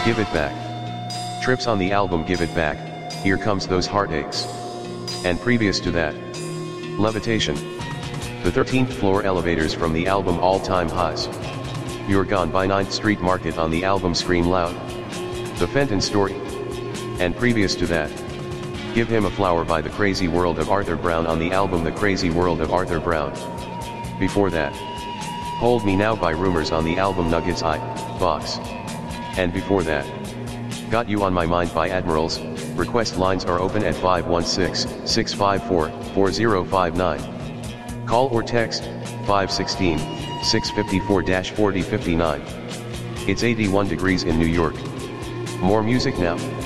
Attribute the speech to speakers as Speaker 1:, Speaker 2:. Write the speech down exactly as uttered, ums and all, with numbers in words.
Speaker 1: Give It Back. Trips on the album Give It Back, Here Comes Those Heartaches. And previous to that, Levitation. The thirteenth floor elevators from the album All Time Highs. You're Gone by ninth Street Market on the album Scream Loud. The Fenton Story. And previous to that, Give Him a Flower by The Crazy World of Arthur Brown on the album The Crazy World of Arthur Brown. Before that, Hold Me Now by Rumors on the album Nuggets I, Box. And before that, Got You on My Mind by Admirals. Request lines are open at five one six, six five four, four zero five nine. Call or text, five one six, six five four, four zero five nine. It's eighty-one degrees in New York. More music now.